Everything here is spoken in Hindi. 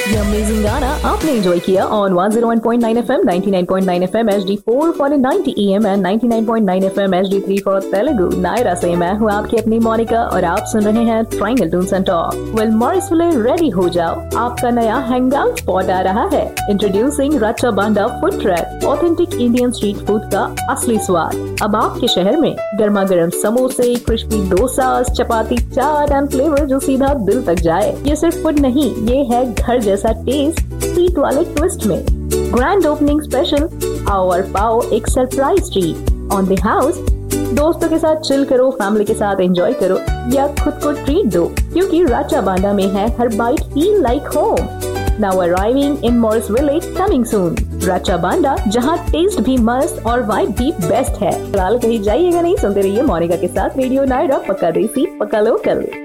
ये अमेजिंग गाना आपने एंजॉय किया on 101.9 FM, 99.9 FM HD4 for 90 AM and 99.9 FM HD3 for Telugu. Naira से मैं हूँ आपकी अपनी मोनिका और आप सुन रहे हैं triangle Toons and talk. Well Morrisville ready हो जाओ, आपका नया हैंगआउट स्पॉट आ रहा है। इंट्रोड्यूसिंग रचा बांडा food track, authentic Indian street food का असली स्वाद अब आपके शहर में। गर्मा गर्म समोसे, crispy dosa, chapati, chaat and flavour जो सीधा दिल तक जाए। ये सिर्फ फूड नहीं, ये है घर जैसा टेस्ट स्वीट वाले ट्विस्ट में। ग्रैंड ओपनिंग स्पेशल, आओ और पाओ एक surprise treat on the house. दोस्तों के साथ चिल करो, फैमिली के साथ एंजॉय करो या खुद को ट्रीट दो, क्योंकि राचा बांडा में है हर bite feel like home. Now arriving इन मॉरिसविले, कमिंग सून। राचा बांडा, जहां टेस्ट भी मस्त और वाइब भी बेस्ट है। फिलहाल कहीं जाइएगा नहीं, सुनते रहिए मोनिका के साथ रेडियो नायरा, पक्का देसी पक्का लोकल।